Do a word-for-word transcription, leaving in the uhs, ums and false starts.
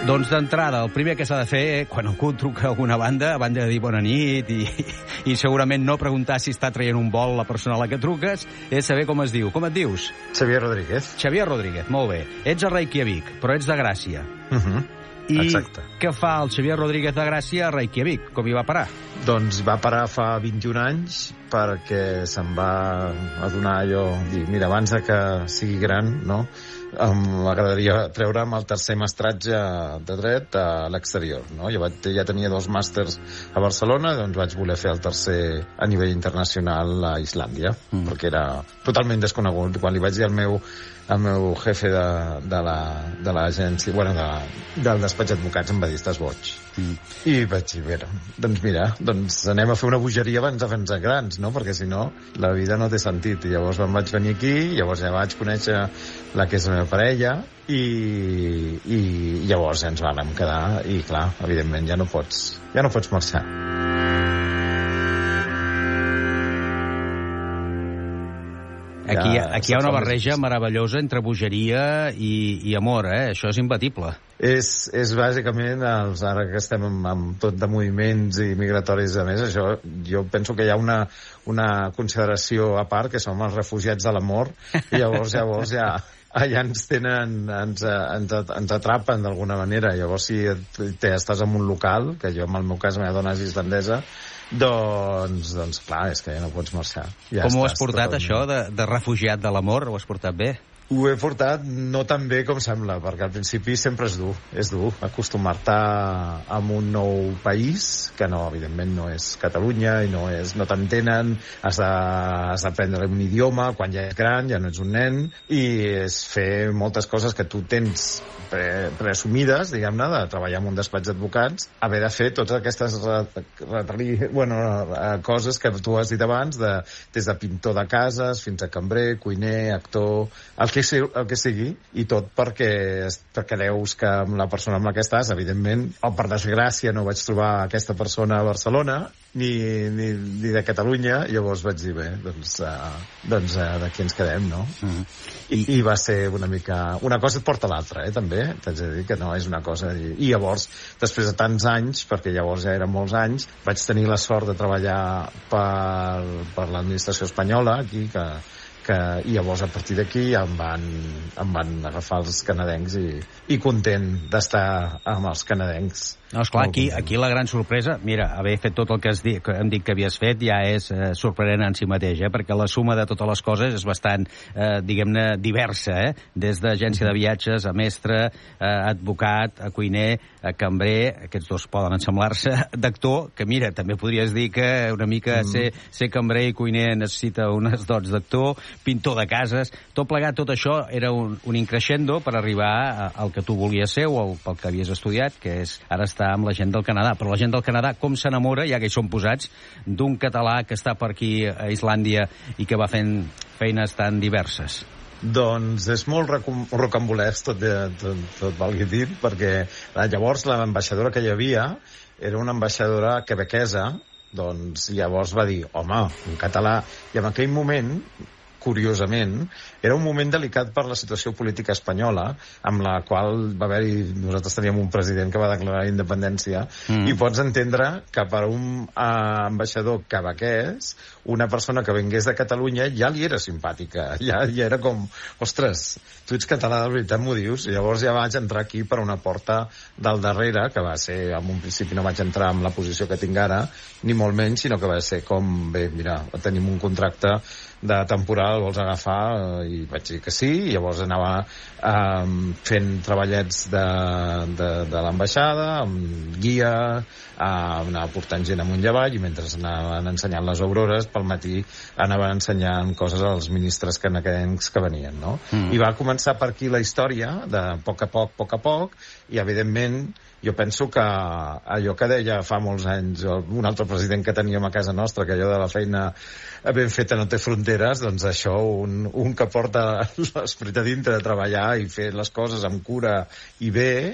Doncs d'entrada, el primer que s'ha de fer quan algú truca a alguna banda, a banda de dir bona nit i, i segurament no preguntar si està traient un vol la persona a la que truques, és saber com es diu. Com et dius? Xavier Rodríguez. Xavier Rodríguez, molt bé. Ets a Reykjavik, però ets de Gràcia. Uh -huh. I Exacte. què fa el Xavier Rodríguez de Gràcia a Reykjavik? Com hi va parar? Doncs va parar fa vint-i-un anys perquè se'n va adonar allò, dir, mira, abans de que sigui gran, no?, m'agradaria treure'm el tercer mestratge de dret a l'exterior, no? Jo vaig, ja tenia dos màsters a Barcelona, doncs vaig voler fer el tercer a nivell internacional a Islàndia, mm. perquè era totalment desconegut. Quan li vaig dir al meu el meu jefe de, de la de l'agència, bueno, de, del despatx d'advocats em va dir, estàs boig. Mm. I vaig dir, mira, doncs mira, doncs anem a fer una bogeria abans de fer-nos grans, no? Perquè si no, la vida no té sentit. I llavors em vaig venir aquí, llavors ja vaig conèixer la que és la meva parella, i, i llavors ens vam quedar, i clar, evidentment ja no pots, ja no pots marxar. Aquí, aquí hi ha una barreja meravellosa entre bogeria i, i amor, eh? Això és imbatible. És, és bàsicament, els, ara que estem amb, amb tot de moviments i migratoris, a més, això, jo penso que hi ha una, una consideració a part, que som els refugiats de l'amor, i llavors, llavors ja... allà ens tenen, ens, ens, ens atrapen d'alguna manera. Llavors, si te, estàs en un local, que jo en el meu cas la meva dona és islandesa, doncs, doncs clar, és que ja no pots marxar. Ja Com estàs, ho has portat, totalment. Això, de, de refugiat de l'amor? Ho has portat bé? Ho he portat no tan bé com sembla, perquè al principi sempre és dur, és dur acostumar-te a un nou país, que no, evidentment no és Catalunya, i no, és, no t'entenen, has d'aprendre un idioma, quan ja és gran, ja no ets un nen, i és fer moltes coses que tu tens pre preassumides, diguem-ne, de treballar en un despatx d'advocats, haver de fer totes aquestes bueno, coses que tu has dit abans, de, des de pintor de cases fins a cambrer, cuiner, actor, el que, el que sigui, i tot perquè, perquè creus que amb la persona amb la que estàs, evidentment, o per desgràcia no vaig trobar aquesta persona a Barcelona, ni, ni, ni de Catalunya, llavors vaig dir, bé, doncs, uh, doncs uh, d'aquí ens quedem, no? Mm-hmm. I, I va ser una mica... Una cosa et porta l'altra, eh, també, t'haig de dir que no és una cosa... I, I llavors, després de tants anys, perquè llavors ja eren molts anys, vaig tenir la sort de treballar per, per l'administració espanyola, aquí, que... que, i llavors a partir d'aquí ja em van, em van agafar els canadencs i, i content d'estar amb els canadencs. No, esclar, aquí, aquí la gran sorpresa, mira, haver fet tot el que, has dit, que hem dit que havies fet ja és eh, sorprenent en si mateix, eh, perquè la suma de totes les coses és bastant, eh, diguem-ne, diversa, eh? Des d'agència de viatges a mestre, eh, advocat, a cuiner, a cambrer, aquests dos poden ensemblar-se, d'actor, que mira, també podries dir que una mica mm. ser, ser cambrer i cuiner necessita unes dots d'actor, pintor de cases, tot plegat, tot això era un, un increixendo per arribar al que tu volies ser o al, pel que havies estudiat, que és ara estar amb la gent del Canadà. Però la gent del Canadà com s'enamora, ja que hi són posats, d'un català que està per aquí a Islàndia i que va fent feines tan diverses? Doncs és molt rocambolesc, tot, tot, tot valgui dir, perquè llavors l'ambaixadora que hi havia era una ambaixadora quebequesa, doncs llavors va dir, home, un català, i en aquell moment, curiosament, era un moment delicat per la situació política espanyola, amb la qual va haver-hi, nosaltres teníem un president que va declarar la independència, mm. i pots entendre que per un uh, ambaixador quebequès, una persona que vengués de Catalunya ja li era simpàtica, ja, ja era com, ostres, tu ets català de veritat, m'ho dius? I llavors ja vaig entrar aquí per una porta del darrere, que va ser, en un principi no vaig entrar en la posició que tinc ara, ni molt menys, sinó que va ser com, bé, mira, tenim un contracte de temporal, vols agafar? I vaig dir que sí, i llavors anava um, fent treballets de, de, de l'ambaixada, amb guia, uh, anava portant gent amunt i avall, i mentre anaven ensenyant les aurores, pel matí anaven ensenyant coses als ministres canadencs que venien, no? Mm. I va començar per aquí la història, de poc a poc, poc a poc, i evidentment jo penso que allò que deia fa molts anys un altre president que teníem a casa nostra, que allò de la feina ben feta no té fronteres, doncs això, un, un que porta l'esperit a dintre de treballar i fer les coses amb cura i bé,